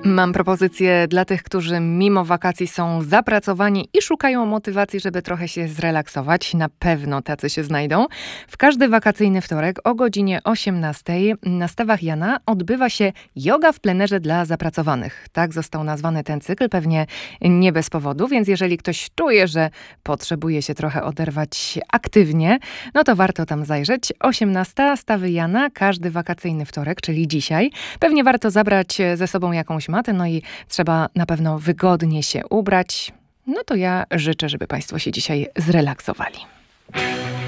Mam propozycję dla tych, którzy mimo wakacji są zapracowani i szukają motywacji, żeby trochę się zrelaksować. Na pewno tacy się znajdą. W każdy wakacyjny wtorek o godzinie 18 na Stawach Jana odbywa się yoga w plenerze dla zapracowanych. Tak został nazwany ten cykl, pewnie nie bez powodu, więc jeżeli ktoś czuje, że potrzebuje się trochę oderwać aktywnie, no to warto tam zajrzeć. 18 Stawy Jana, każdy wakacyjny wtorek, czyli dzisiaj. Pewnie warto zabrać ze sobą jakąś matę, no i trzeba na pewno wygodnie się ubrać. No to ja życzę, żeby Państwo się dzisiaj zrelaksowali.